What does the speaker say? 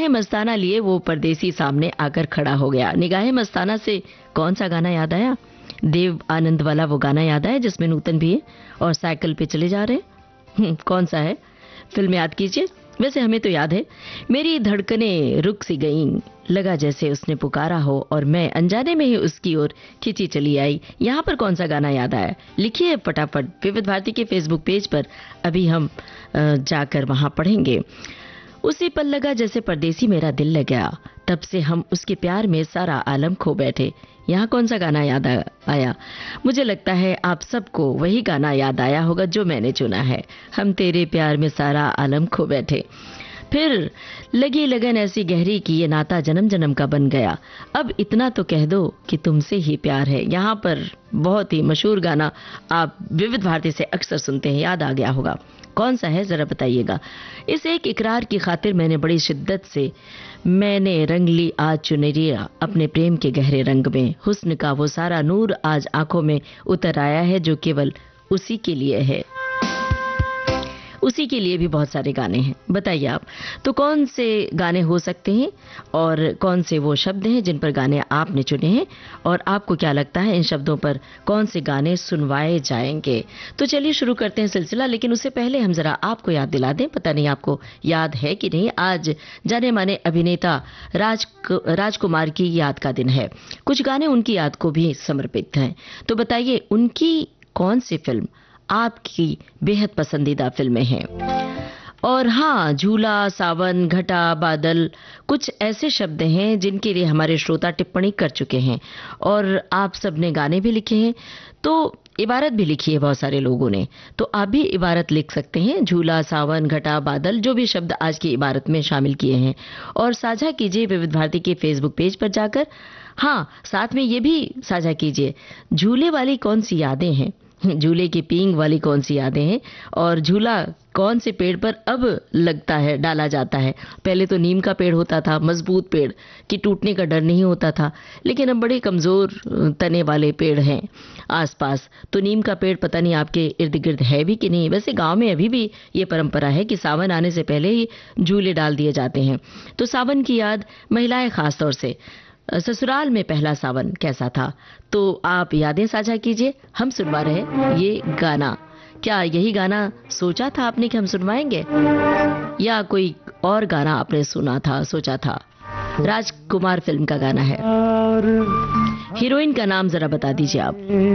मस्ताना लिए वो परदेसी सामने आकर खड़ा हो गया। निगाहे मस्ताना से कौन सा गाना याद आया? देव आनंद वाला वो गाना याद आया जिसमें नूतन भी है और साइकिल पे चले जा रहे हैं? कौन सा है? फिल्म याद कीजिए। वैसे हमें तो याद है, मेरी धड़कनें रुक सी गईं, लगा जैसे उसने पुकारा हो और मैं अनजाने में ही उसकी ओर खिंची चली आई। यहाँ पर कौन सा गाना याद आया? लिखिए फटाफट विविध भारती के फेसबुक पेज पर, अभी हम जाकर वहां पढ़ेंगे। उसी पल लगा जैसे परदेसी मेरा दिल लग गया, तब से हम उसके प्यार में सारा आलम खो बैठे। यहाँ कौन सा गाना याद आया? मुझे लगता है आप सबको वही गाना याद आया होगा जो मैंने चुना है, हम तेरे प्यार में सारा आलम खो बैठे। फिर लगी लगन ऐसी गहरी कि ये नाता जन्म जन्म का बन गया, अब इतना तो कह दो कि तुमसे ही प्यार है। यहाँ पर बहुत ही मशहूर गाना आप विविध भारती से अक्सर सुनते हैं, याद आ गया होगा। कौन सा है जरा बताइएगा। इस एक इकरार की खातिर मैंने बड़ी शिद्दत से मैंने रंग ली आज चुनरिया अपने प्रेम के गहरे रंग में, हुस्न का वो सारा नूर आज आंखों में उतर आया है जो केवल उसी के लिए है। उसी के लिए भी बहुत सारे गाने हैं, बताइए आप तो कौन से गाने हो सकते हैं और कौन से वो शब्द हैं जिन पर गाने आपने चुने हैं, और आपको क्या लगता है इन शब्दों पर कौन से गाने सुनवाए जाएंगे? तो चलिए शुरू करते हैं सिलसिला, लेकिन उससे पहले हम जरा आपको याद दिला दें, पता नहीं आपको याद है कि नहीं, आज जाने माने अभिनेता राजकुमार की याद का दिन है। कुछ गाने उनकी याद को भी समर्पित हैं, तो बताइए उनकी कौन सी फिल्म आपकी बेहद पसंदीदा फिल्में हैं? और हाँ, झूला, सावन, घटा, बादल कुछ ऐसे शब्द हैं जिनके लिए हमारे श्रोता टिप्पणी कर चुके हैं और आप सबने गाने भी लिखे हैं, तो इबारत भी लिखी है बहुत सारे लोगों ने, तो आप भी इबारत लिख सकते हैं। झूला, सावन, घटा, बादल जो भी शब्द आज की इबारत में शामिल किए हैं, और साझा कीजिए विविध भारती के फेसबुक पेज पर जाकर। हाँ, साथ में ये भी साझा कीजिए झूले वाली कौन सी यादें हैं, झूले की पींग वाली कौन सी यादें हैं, और झूला कौन से पेड़ पर अब लगता है, डाला जाता है? पहले तो नीम का पेड़ होता था, मजबूत पेड़ कि टूटने का डर नहीं होता था, लेकिन अब बड़े कमजोर तने वाले पेड़ हैं आसपास, तो नीम का पेड़ पता नहीं आपके इर्द गिर्द है भी कि नहीं। वैसे गांव में अभी भी ये परंपरा है कि सावन आने से पहले ही झूले डाल दिए जाते हैं। तो सावन की याद महिलाएं खास तौर से, ससुराल में पहला सावन कैसा था, तो आप यादें साझा कीजिए। हम सुनवा रहे ये गाना, क्या यही गाना सोचा था आपने कि हम सुनवाएंगे, या कोई और गाना आपने सुना था, सोचा था? राजकुमार फिल्म का गाना है, हीरोइन का नाम जरा बता दीजिए आप।